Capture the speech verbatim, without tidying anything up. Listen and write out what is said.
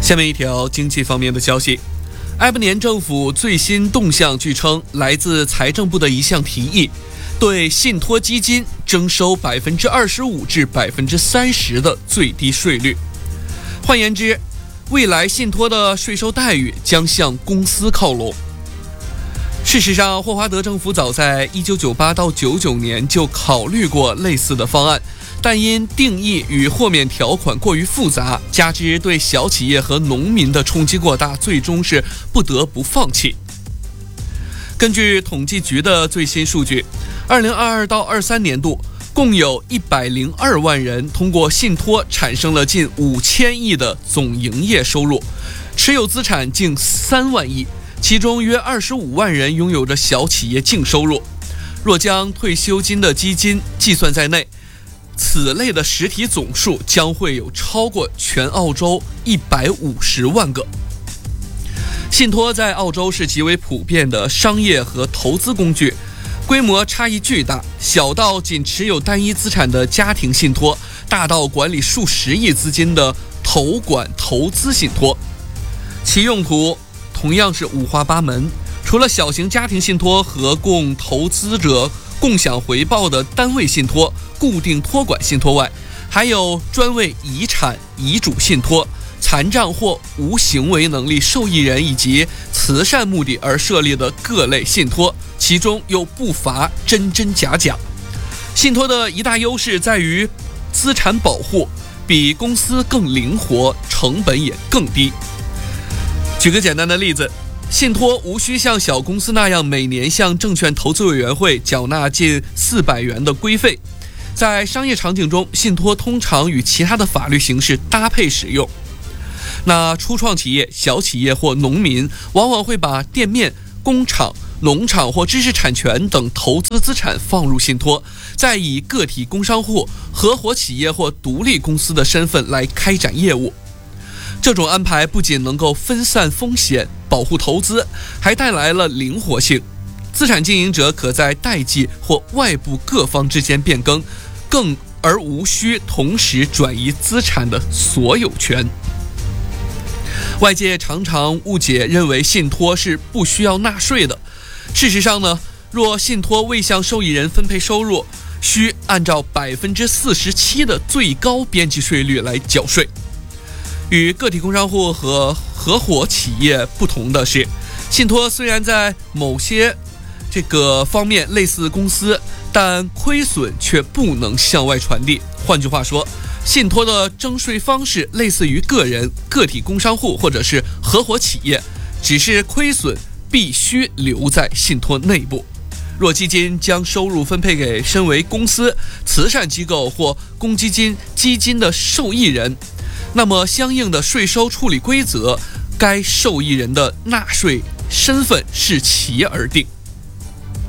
下面一条经济方面的消息，埃布年政府最新动向据称来自财政部的一项提议，对信托基金征收百分之二十五至百分之三十的最低税率。换言之，未来信托的税收待遇将向公司靠拢。事实上，霍华德政府早在一九九八到九九年就考虑过类似的方案，但因定义与豁免条款过于复杂，加之对小企业和农民的冲击过大，最终是不得不放弃。根据统计局的最新数据，二零二二到二三年度共有一百零二万人通过信托产生了近五千亿的总营业收入，持有资产近三万亿，其中约二十五万人拥有着小企业净收入。若将退休金的基金计算在内，此类的实体总数将会有超过全澳洲一百五十万个。信托在澳洲是极为普遍的商业和投资工具，规模差异巨大，小到仅持有单一资产的家庭信托，大到管理数十亿资金的投管投资信托，其用途同样是五花八门。除了小型家庭信托和供投资者共享回报的单位信托、固定托管信托外，还有专为遗产、遗嘱信托、残障或无行为能力受益人以及慈善目的而设立的各类信托，其中又不乏真真假假。信托的一大优势在于资产保护，比公司更灵活，成本也更低。举个简单的例子，信托无需像小公司那样每年向证券投资委员会缴纳近四百元的规费。在商业场景中，信托通常与其他的法律形式搭配使用。那初创企业、小企业或农民往往会把店面、工厂、农场或知识产权等投资资产放入信托，再以个体工商户、合伙企业或独立公司的身份来开展业务。这种安排不仅能够分散风险、保护投资，还带来了灵活性。资产经营者可在代际或外部各方之间变更，更而无需同时转移资产的所有权。外界常常误解认为信托是不需要纳税的。事实上呢，若信托未向受益人分配收入，需按照百分之四十七的最高边际税率来缴税。与个体工商户和合伙企业不同的是，信托虽然在某些这个方面类似公司，但亏损却不能向外传递。换句话说，信托的征税方式类似于个人、个体工商户或者是合伙企业，只是亏损必须留在信托内部。若基金将收入分配给身为公司、慈善机构或公积金基金的受益人，那么相应的税收处理规则，该受益人的纳税身份视其而定。